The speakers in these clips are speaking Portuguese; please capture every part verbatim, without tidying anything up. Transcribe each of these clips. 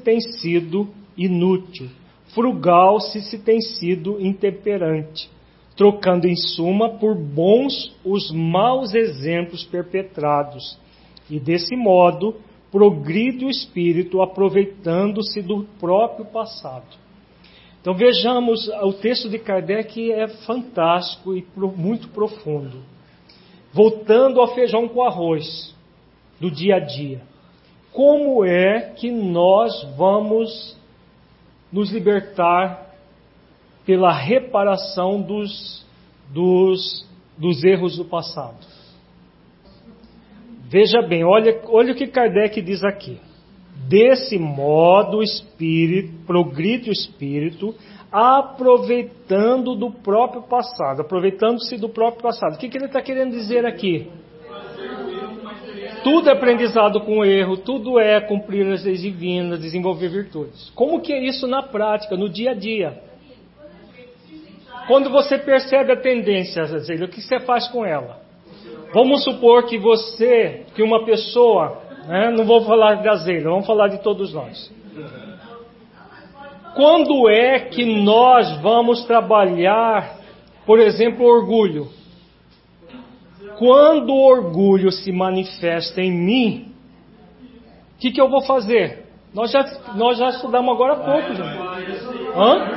tem sido inútil, frugal se se tem sido intemperante, trocando em suma por bons os maus exemplos perpetrados, e desse modo progride o espírito aproveitando-se do próprio passado. Então vejamos, o texto de Kardec é fantástico e muito profundo. Voltando ao feijão com arroz do dia a dia. Como é que nós vamos nos libertar pela reparação dos, dos, dos erros do passado? Veja bem, olha, olha o que Kardec diz aqui. Desse modo, o espírito, progride o espírito, aproveitando do próprio passado, aproveitando-se do próprio passado. O que, que ele está querendo dizer aqui? Tudo é aprendizado com erro, tudo é cumprir as leis divinas, desenvolver virtudes. Como que é isso na prática, no dia a dia? Quando você percebe a tendência, o que você faz com ela? Vamos supor que você, que uma pessoa, né, não vou falar de Azeila, vamos falar de todos nós. Quando é que nós vamos trabalhar, por exemplo, o orgulho? Quando o orgulho se manifesta em mim, o que, que eu vou fazer? Nós já, nós já estudamos agora há pouco. Já. Hã?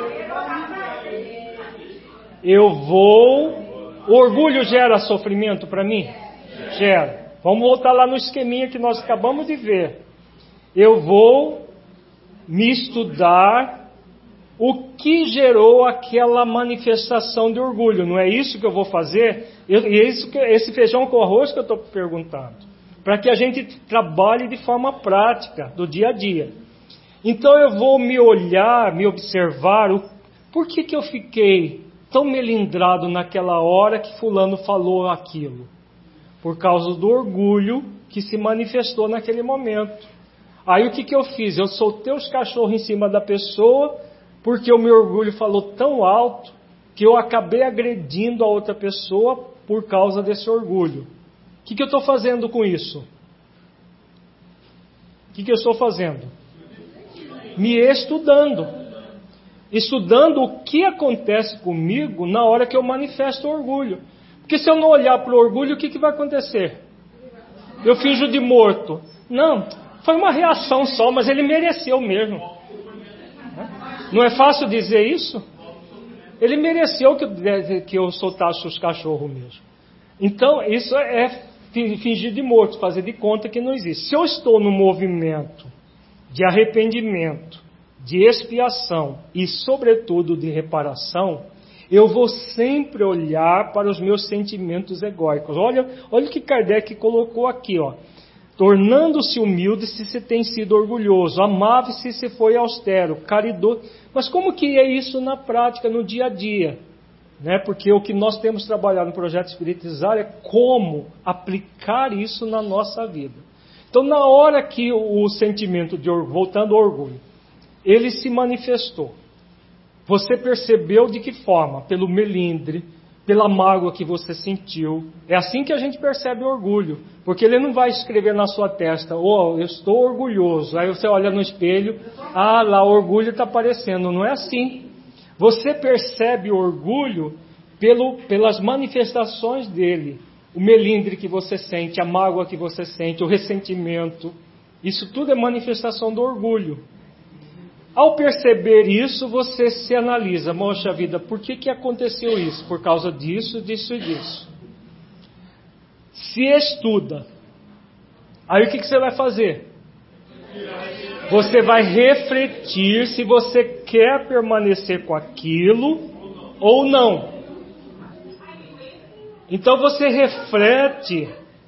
Eu vou... O orgulho gera sofrimento para mim? Gera. Vamos voltar lá no esqueminha que nós acabamos de ver. Eu vou me estudar o que gerou aquela manifestação de orgulho. Não é isso que eu vou fazer? Eu, e é isso que, esse feijão com arroz que eu estou perguntando. Para que a gente trabalhe de forma prática, do dia a dia. Então eu vou me olhar, me observar. O, por que, que eu fiquei tão melindrado naquela hora que fulano falou aquilo? Por causa do orgulho que se manifestou naquele momento. Aí o que, que eu fiz? Eu soltei os cachorros em cima da pessoa, porque o meu orgulho falou tão alto, que eu acabei agredindo a outra pessoa por causa desse orgulho. O que, que eu estou fazendo com isso? O que, que eu estou fazendo? Me estudando. Estudando o que acontece comigo na hora que eu manifesto o orgulho. Porque se eu não olhar para o orgulho, o que, que vai acontecer? Eu finjo de morto. Não, foi uma reação só, mas ele mereceu mesmo. Não é fácil dizer isso? Ele mereceu que eu, que eu soltasse os cachorros mesmo. Então, isso é fingir de morto, fazer de conta que não existe. Se eu estou no movimento de arrependimento, de expiação e, sobretudo, de reparação, eu vou sempre olhar para os meus sentimentos egóicos. Olha, olha o que Kardec colocou aqui, ó. Tornando-se humilde se se tem sido orgulhoso, amável se se foi austero, caridoso. Mas como que é isso na prática, no dia a dia? Né? Porque o que nós temos trabalhado no Projeto Espiritizar é como aplicar isso na nossa vida. Então, na hora que o sentimento de orgulho, voltando ao orgulho, ele se manifestou, você percebeu de que forma? Pelo melindre, pela mágoa que você sentiu. É assim que a gente percebe o orgulho. Porque ele não vai escrever na sua testa, oh, eu estou orgulhoso. Aí você olha no espelho, ah, lá o orgulho está aparecendo. Não é assim. Você percebe o orgulho pelo, pelas manifestações dele. O melindre que você sente, a mágoa que você sente, o ressentimento. Isso tudo é manifestação do orgulho. Ao perceber isso, você se analisa, moxa vida, por que, que aconteceu isso? Por causa disso, disso e disso. Se estuda. Aí o que, que você vai fazer? Você vai refletir se você quer permanecer com aquilo ou não. Então você reflete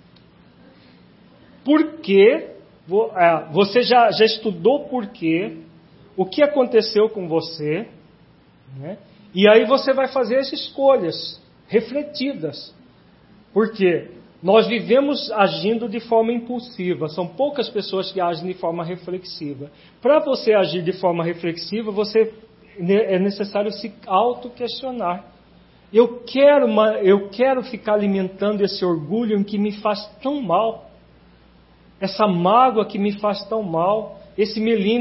por quê, você já, já estudou por quê, o que aconteceu com você, né? E aí você vai fazer as escolhas refletidas. Porque nós vivemos agindo de forma impulsiva. São poucas pessoas que agem de forma reflexiva. Para você agir de forma reflexiva, você, é necessário se auto-questionar. Eu quero, uma, eu quero ficar alimentando esse orgulho em que me faz tão mal. Essa mágoa que me faz tão mal. Esse melindre